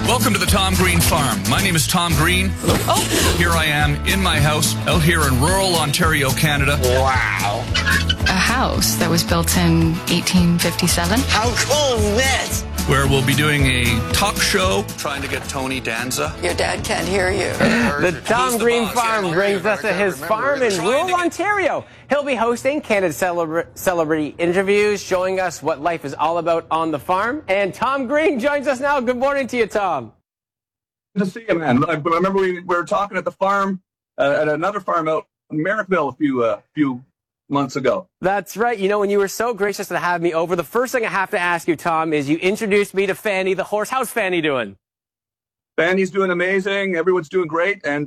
Welcome to the Tom Green Farm. My name is Tom Green. Here I am in my house out here in rural Ontario, Canada. Wow. A house that was built in 1857. How cool is this? Where we'll be doing a talk show, trying to get Tony Danza. Your dad can't hear you. The Tom Green Farm brings us to his farm in rural Ontario. He'll be hosting candid celebrity interviews, showing us what life is all about on the farm. And Tom Green joins us now. Good morning to you, Tom. Good to see you, man. I remember we were talking at the farm, at another farm out in Merrickville a few months ago. That's right. You know, when you were so gracious to have me over, the first thing I have to ask you, Tom, is you introduced me to Fanny the horse. How's Fanny doing? Fanny's doing amazing. Everyone's doing great. And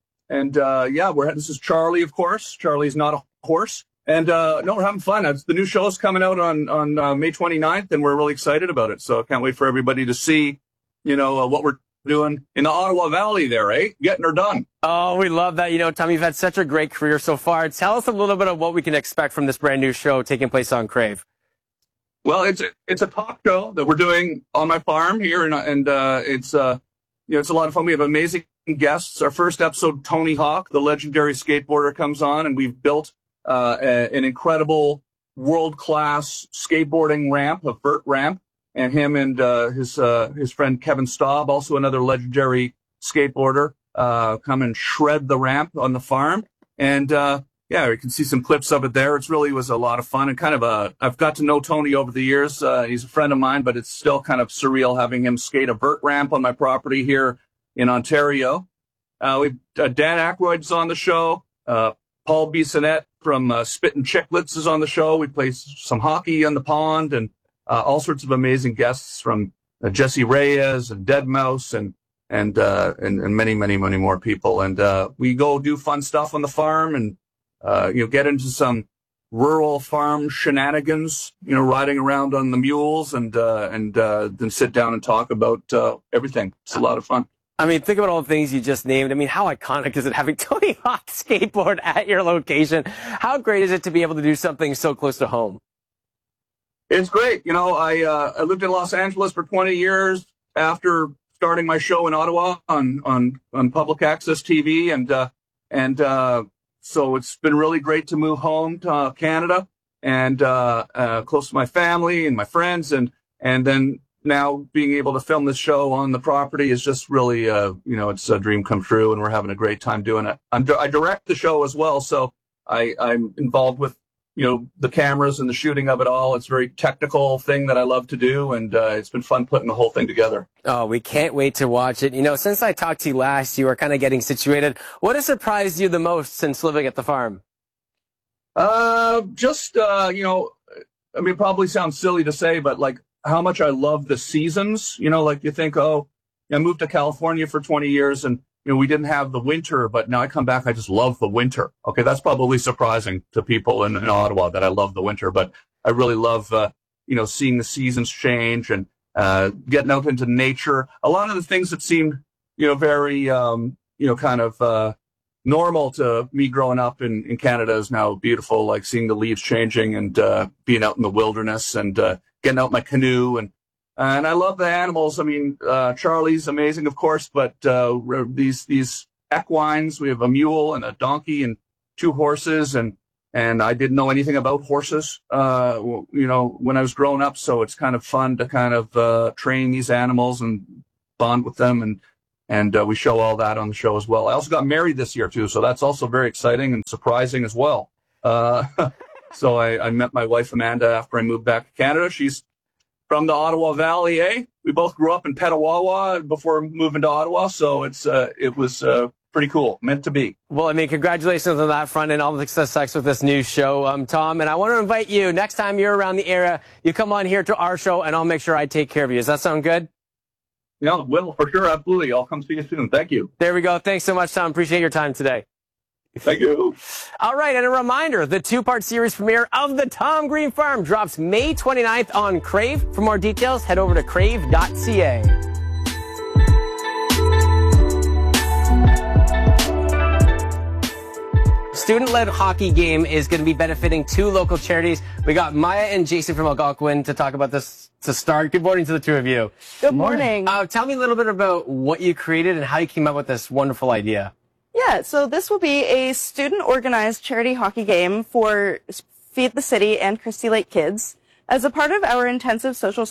this is Charlie, of course. Charlie's not a horse. And no, we're having fun. The new show's coming out on May 29th, and we're really excited about it. So I can't wait for everybody to see, what we're doing in the Ottawa Valley there, eh? Getting her done. Oh, we love that. You know, Tom, you've had such a great career so far. Tell us a little bit of what we can expect from this brand new show taking place on Crave. Well, it's a talk show that we're doing on my farm here, and it's a lot of fun. We have amazing guests. Our first episode, Tony Hawk, the legendary skateboarder, comes on, and we've built an incredible world-class skateboarding ramp, a vert ramp. And him and his friend Kevin Staub, also another legendary skateboarder, come and shred the ramp on the farm. And you can see some clips of it there. It really was a lot of fun, and I've got to know Tony over the years. He's a friend of mine, but it's still kind of surreal having him skate a vert ramp on my property here in Ontario. Dan Aykroyd's on the show. Paul Bissonnette from Spittin' Chicklets is on the show. We play some hockey on the pond, and all sorts of amazing guests from Jesse Reyes and Deadmau5 and many, many, many more people. And we go do fun stuff on the farm and get into some rural farm shenanigans. Riding around on the mules and then sit down and talk about everything. It's a lot of fun. I mean, think about all the things you just named. I mean, how iconic is it having Tony Hawk skateboard at your location? How great is it to be able to do something so close to home? It's great. I lived in Los Angeles for 20 years after starting my show in Ottawa on public access TV. And so it's been really great to move home to Canada and close to my family and my friends. And then now being able to film this show on the property is just really, it's a dream come true, and we're having a great time doing it. I direct the show as well. So I'm involved with the cameras and the shooting of it all. It's a very technical thing that I love to do, and it's been fun putting the whole thing together. Oh, we can't wait to watch it. Since I talked to you last, you were kind of getting situated. What has surprised you the most since living at the farm? It probably sounds silly to say, but like how much I love the seasons. You think, I moved to California for 20 years and we didn't have the winter, but now I come back, I just love the winter. Okay, that's probably surprising to people in Ottawa that I love the winter, but I really love, seeing the seasons change and getting out into nature. A lot of the things that seemed, very, normal to me growing up in Canada is now beautiful, like seeing the leaves changing and being out in the wilderness and getting out my canoe. And I love the animals. I mean, Charlie's amazing, of course, but these equines, we have a mule and a donkey and 2 horses, and I didn't know anything about horses, when I was growing up. So it's kind of fun to train these animals and bond with them, and we show all that on the show as well. I also got married this year too, so that's also very exciting and surprising as well. So I met my wife Amanda after I moved back to Canada. She's from the Ottawa Valley, eh? We both grew up in Petawawa before moving to Ottawa, so it was pretty cool, meant to be. Well, I mean, congratulations on that front and all the success with this new show, Tom. And I want to invite you, next time you're around the area, you come on here to our show, and I'll make sure I take care of you. Does that sound good? Yeah, will, for sure, absolutely. I'll come see you soon. Thank you. There we go. Thanks so much, Tom. Appreciate your time today. Thank you. All right, and a reminder, the 2-part series premiere of The Tom Green Farm drops May 29th on Crave. For more details, head over to crave.ca. Student-led hockey game is going to be benefiting 2 local charities. We got Maya and Jason from Algonquin to talk about this to start. Good morning to the two of you. Good morning. Tell me a little bit about what you created and how you came up with this wonderful idea. Yeah, so this will be a student-organized charity hockey game for Feed the City and Christie Lake kids. As a part of our intensive social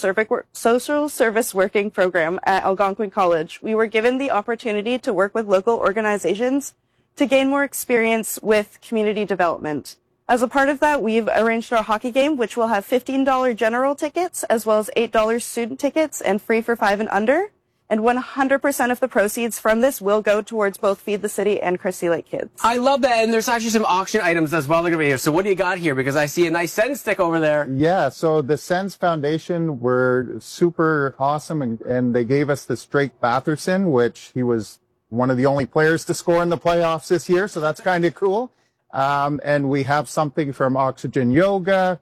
service working program at Algonquin College, we were given the opportunity to work with local organizations to gain more experience with community development. As a part of that, we've arranged our hockey game, which will have $15 general tickets, as well as $8 student tickets, and free for 5 and under. And 100% of the proceeds from this will go towards both Feed the City and Christie Lake kids. I love that. And there's actually some auction items as well that are going to be here. So what do you got here? Because I see a nice Sens stick over there. Yeah, so the Sens Foundation were super awesome, and they gave us this Drake Batherson, which he was one of the only players to score in the playoffs this year. So that's kind of cool. And we have something from Oxygen Yoga.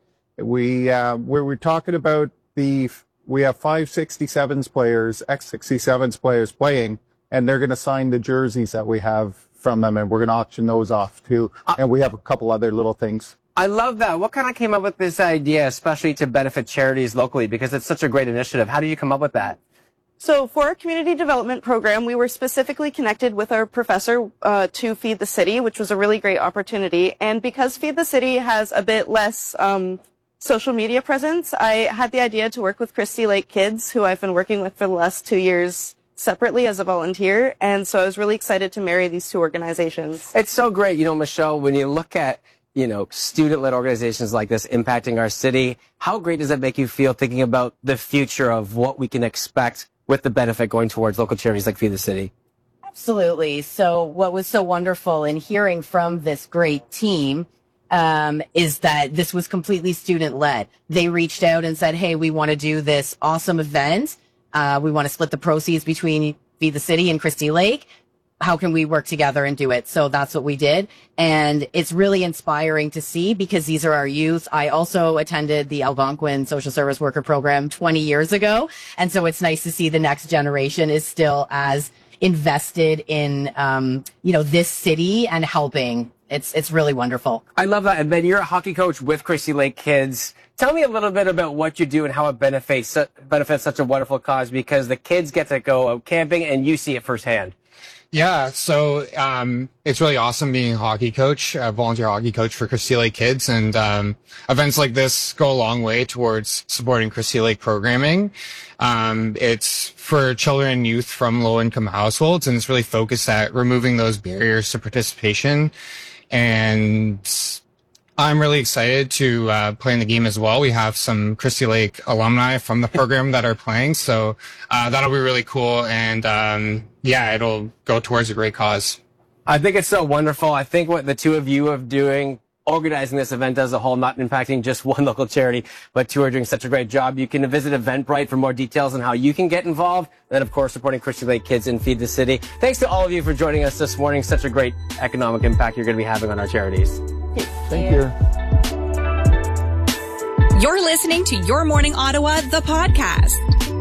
We're talking about we have 567s players, X67s players playing, and they're going to sign the jerseys that we have from them, and we're going to auction those off too. And we have a couple other little things. I love that. What kind of came up with this idea, especially to benefit charities locally, because it's such a great initiative? How did you come up with that? So for our community development program, we were specifically connected with our professor to Feed the City, which was a really great opportunity. And because Feed the City has a bit less social media presence, I had the idea to work with Christie Lake Kids, who I've been working with for the last 2 years separately as a volunteer. And so I was really excited to marry these two organizations. It's so great. You know, Michelle, when you look at, student-led organizations like this impacting our city, how great does that make you feel thinking about the future of what we can expect with the benefit going towards local charities like Feed the City? Absolutely. So what was so wonderful in hearing from this great team is that this was completely student-led. They reached out and said, hey, we want to do this awesome event. We want to split the proceeds between Feed the City and Christie Lake. How can we work together and do it? So that's what we did. And it's really inspiring to see because these are our youth. I also attended the Algonquin Social Service Worker Program 20 years ago. And so it's nice to see the next generation is still as invested in, this city and helping. It's really wonderful. I love that. And Ben, you're a hockey coach with Christie Lake Kids. Tell me a little bit about what you do and how it benefits such a wonderful cause, because the kids get to go out camping and you see it firsthand. Yeah, so it's really awesome being a hockey coach, a volunteer hockey coach for Christie Lake Kids, and events like this go a long way towards supporting Christie Lake programming. It's for children and youth from low-income households, and it's really focused at removing those barriers to participation. And I'm really excited to play in the game as well. We have some Christie Lake alumni from the program that are playing, so that'll be really cool. And it'll go towards a great cause. I think it's so wonderful. I think what the two of you are doing, organizing this event as a whole, not impacting just one local charity, but two are doing such a great job. You can visit Eventbrite for more details on how you can get involved. And then, of course, supporting Christie Lake Kids and Feed the City. Thanks to all of you for joining us this morning. Such a great economic impact you're going to be having on our charities. Thank you. You're listening to Your Morning Ottawa, the podcast.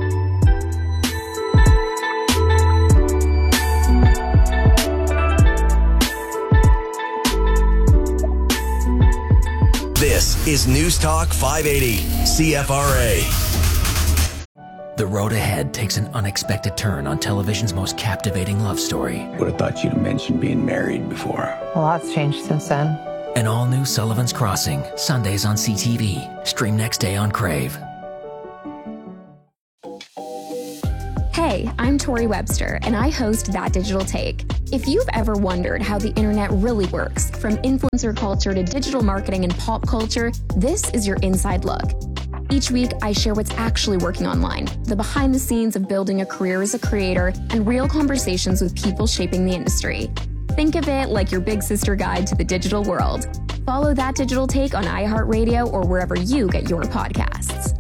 This is News Talk 580, CFRA. The road ahead takes an unexpected turn on television's most captivating love story. Would have thought you'd mentioned being married before. A lot's changed since then. An all-new Sullivan's Crossing, Sundays on CTV. Stream next day on Crave. Hey, I'm Tori Webster, and I host That Digital Take. If you've ever wondered how the internet really works, from influencer culture to digital marketing and pop culture, this is your inside look. Each week, I share what's actually working online, the behind the scenes of building a career as a creator, and real conversations with people shaping the industry. Think of it like your big sister guide to the digital world. Follow That Digital Take on iHeartRadio or wherever you get your podcasts.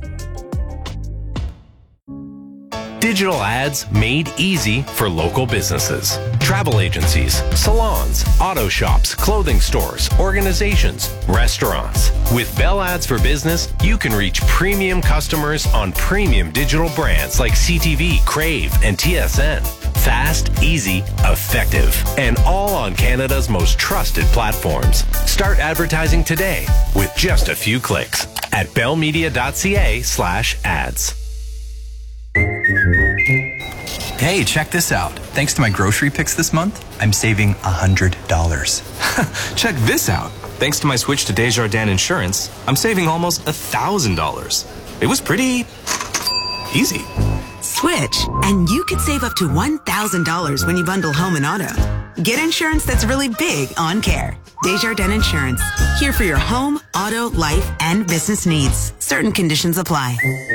Digital ads made easy for local businesses. Travel agencies, salons, auto shops, clothing stores, organizations, restaurants. With Bell Ads for Business, you can reach premium customers on premium digital brands like CTV, Crave, and TSN. Fast, easy, effective. And all on Canada's most trusted platforms. Start advertising today with just a few clicks at bellmedia.ca/ads. Hey, check this out. Thanks to my grocery picks this month, I'm saving $100. Check this out. Thanks to my switch to Desjardins Insurance, I'm saving almost $1,000. It was pretty easy. Switch, and you could save up to $1,000 when you bundle home and auto. Get insurance that's really big on care. Desjardins Insurance, here for your home, auto, life, and business needs. Certain conditions apply.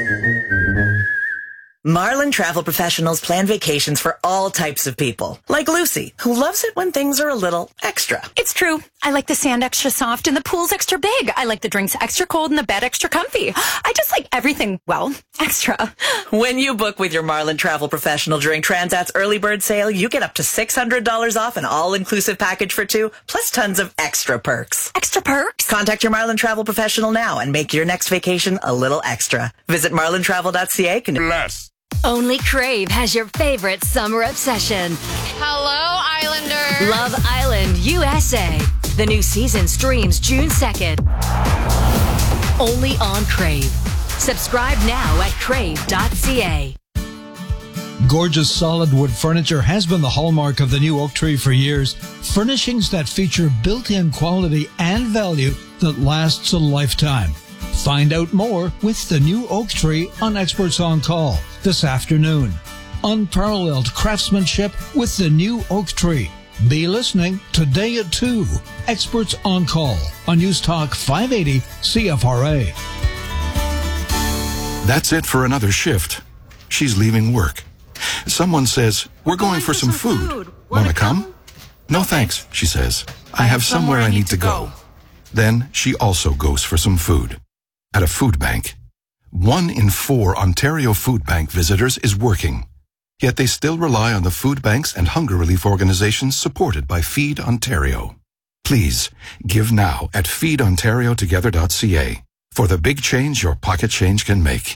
Marlin Travel Professionals plan vacations for all types of people. Like Lucy, who loves it when things are a little extra. It's true. I like the sand extra soft and the pool's extra big. I like the drinks extra cold and the bed extra comfy. I just like everything, well, extra. When you book with your Marlin Travel Professional during Transat's early bird sale, you get up to $600 off an all-inclusive package for two, plus tons of extra perks. Extra perks? Contact your Marlin Travel Professional now and make your next vacation a little extra. Visit marlintravel.ca. Bless. Only Crave has your favorite summer obsession. Hello, Islanders. Love Island, USA. The new season streams June 2nd. Only on Crave. Subscribe now at crave.ca. Gorgeous solid wood furniture has been the hallmark of the new Oak Tree for years. Furnishings that feature built-in quality and value that lasts a lifetime. Find out more with the new Oak Tree on Experts on Call this afternoon. Unparalleled craftsmanship with the new Oak Tree. Be listening today at 2. Experts on Call on News Talk 580 CFRA. That's it for another shift. She's leaving work. Someone says, "We're going for some food. Want to come?" "No thanks," she says. "I have somewhere I need to go." Then she also goes for some food. At a food bank. 1 in 4 Ontario Food Bank visitors is working. Yet they still rely on the food banks and hunger relief organizations supported by Feed Ontario. Please, give now at feedontariotogether.ca for the big change your pocket change can make.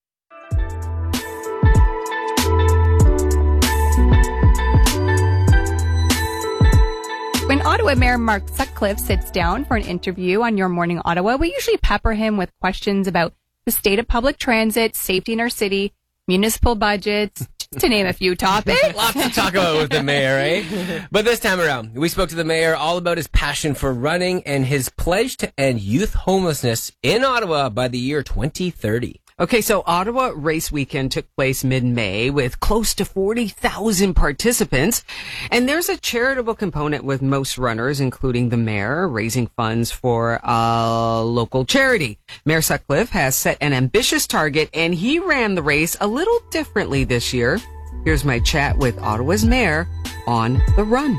When Ottawa Mayor Mark Sutcliffe sits down for an interview on Your Morning Ottawa, we usually pepper him with questions about the state of public transit, safety in our city, municipal budgets, just to name a few topics. Lots to talk about with the mayor, eh? But this time around, we spoke to the mayor all about his passion for running and his pledge to end youth homelessness in Ottawa by the year 2030. Okay, so Ottawa Race Weekend took place mid-May with close to 40,000 participants. And there's a charitable component with most runners, including the mayor, raising funds for a local charity. Mayor Sutcliffe has set an ambitious target, and he ran the race a little differently this year. Here's my chat with Ottawa's mayor on the run.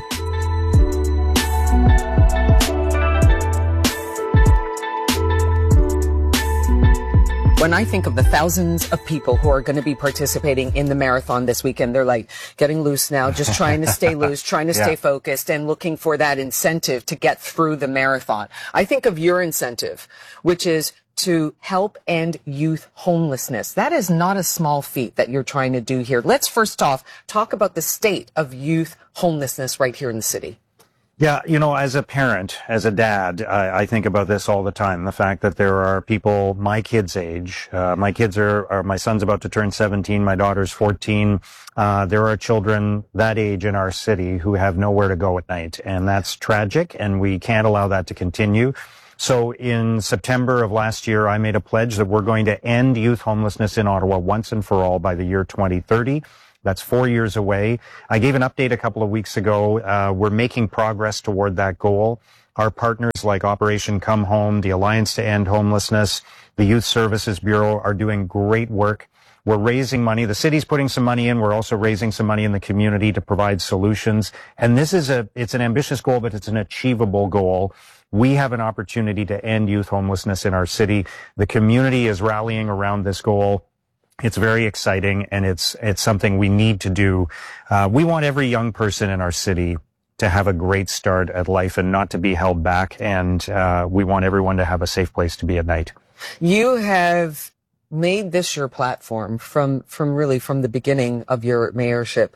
When I think of the thousands of people who are going to be participating in the marathon this weekend, they're like getting loose now, just trying to stay loose, trying to stay focused and looking for that incentive to get through the marathon. I think of your incentive, which is to help end youth homelessness. That is not a small feat that you're trying to do here. Let's first off talk about the state of youth homelessness right here in the city. Yeah, you know, as a parent, as a dad, I think about this all the time. The fact that there are people my kids' age. My kids are my son's about to turn 17. My daughter's 14. There are children that age in our city who have nowhere to go at night. And that's tragic, and we can't allow that to continue. So in September of last year, I made a pledge that we're going to end youth homelessness in Ottawa once and for all by the year 2030. That's 4 years away. I gave an update a couple of weeks ago. We're making progress toward that goal. Our partners like Operation Come Home, the Alliance to End Homelessness, the Youth Services Bureau are doing great work. We're raising money. The city's putting some money in. We're also raising some money in the community to provide solutions. And this is it's an ambitious goal, but it's an achievable goal. We have an opportunity to end youth homelessness in our city. The community is rallying around this goal. It's very exciting, and it's something we need to do. We want every young person in our city to have a great start at life and not to be held back. And we want everyone to have a safe place to be at night. You have made this your platform from the beginning of your mayorship.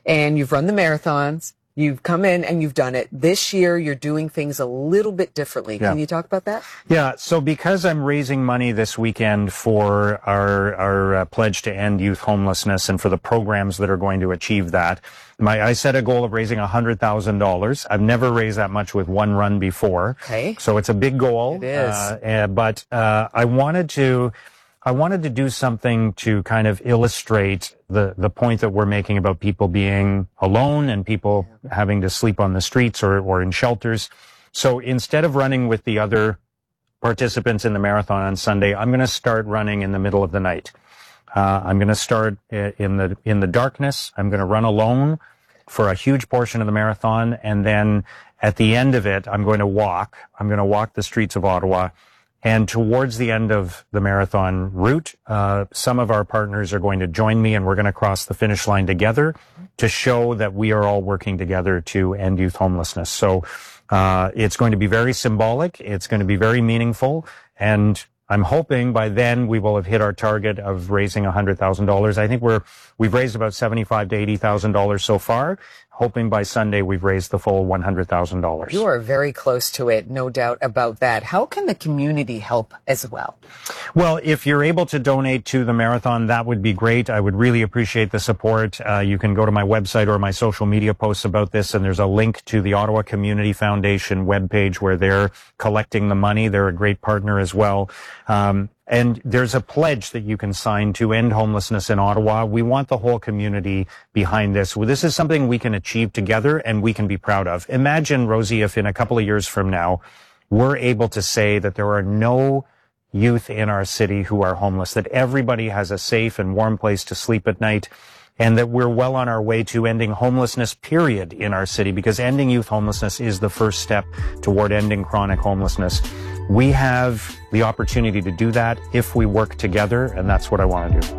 and you've run the marathons. You've come in and you've done it. This year, you're doing things a little bit differently. Yeah. Can you talk about that? Yeah, so because I'm raising money this weekend for our pledge to end youth homelessness and for the programs that are going to achieve that, I set a goal of raising $100,000. I've never raised that much with one run before. Okay. So it's a big goal. It is. But I wanted to do something to kind of illustrate the point that we're making about people being alone and people having to sleep on the streets or in shelters. So instead of running with the other participants in the marathon on Sunday, I'm going to start running in the middle of the night. I'm going to start in the darkness. I'm going to run alone for a huge portion of the marathon. And then at the end of it, I'm going to walk. I'm going to walk the streets of Ottawa. And towards the end of the marathon route, some of our partners are going to join me and we're going to cross the finish line together to show that we are all working together to end youth homelessness. So, it's going to be very symbolic. It's going to be very meaningful. And I'm hoping by then we will have hit our target of raising $100,000. I think we've raised about $75,000 to $80,000 so far. Hoping by Sunday we've raised the full $100,000. You are very close to it, no doubt about that. How can the community help as well? Well, if you're able to donate to the marathon, that would be great. I would really appreciate the support. You can go to my website or my social media posts about this, and there's a link to the Ottawa Community Foundation webpage where they're collecting the money. They're a great partner as well. And there's a pledge that you can sign to end homelessness in Ottawa. We want the whole community behind this. This is something we can achieve together and we can be proud of. Imagine, Rosie, if in a couple of years from now, we're able to say that there are no youth in our city who are homeless, that everybody has a safe and warm place to sleep at night, and that we're well on our way to ending homelessness, period, in our city, because ending youth homelessness is the first step toward ending chronic homelessness. We have the opportunity to do that if we work together, and that's what I want to do.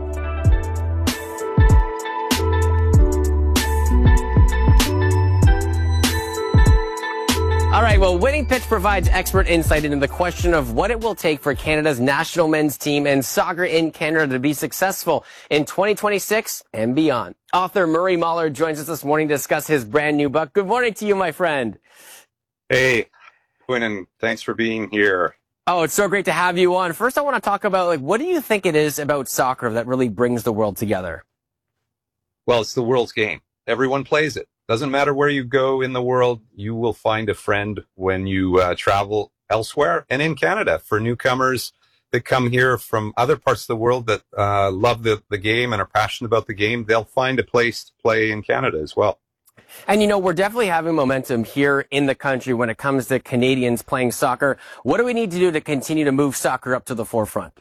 All right, well, Winning Pitch provides expert insight into the question of what it will take for Canada's national men's team and soccer in Canada to be successful in 2026 and beyond. Author Murray Mahler joins us this morning to discuss his brand new book. Good morning to you, my friend. Hey, Quinn, and thanks for being here. Oh, it's so great to have you on. First, I want to talk about, what do you think it is about soccer that really brings the world together? Well, it's the world's game. Everyone plays it. Doesn't matter where you go in the world, you will find a friend when you travel elsewhere. And in Canada, for newcomers that come here from other parts of the world that love the game and are passionate about the game, they'll find a place to play in Canada as well. And, we're definitely having momentum here in the country when it comes to Canadians playing soccer. What do we need to do to continue to move soccer up to the forefront?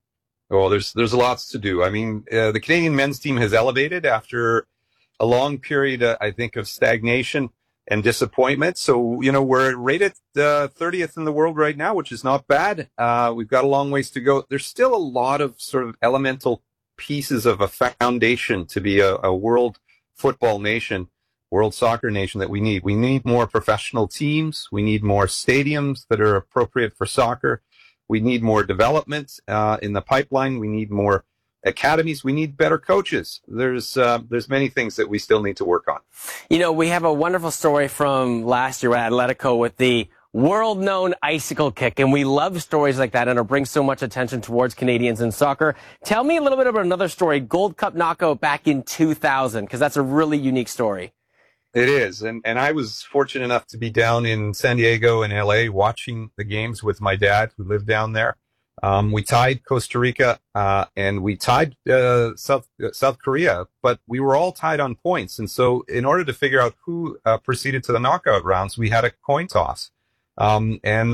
Oh, there's lots to do. I mean, the Canadian men's team has elevated after a long period, I think, of stagnation and disappointment. So, we're rated 30th in the world right now, which is not bad. We've got a long ways to go. There's still a lot of sort of elemental pieces of a foundation to be a world football nation, world soccer nation that we need. We need more professional teams. We need more stadiums that are appropriate for soccer. We need more development in the pipeline. We need more academies. We need better coaches. There's many things that we still need to work on. We have a wonderful story from last year at Atletico with the world-known icicle kick, and we love stories like that, and it brings so much attention towards Canadians in soccer. Tell me a little bit about another story, Gold Cup knockout back in 2000, because that's a really unique story. It is, and I was fortunate enough to be down in San Diego and LA watching the games with my dad, who lived down there. We tied Costa Rica, and we tied South Korea, but we were all tied on points. And so in order to figure out who proceeded to the knockout rounds, we had a coin toss. And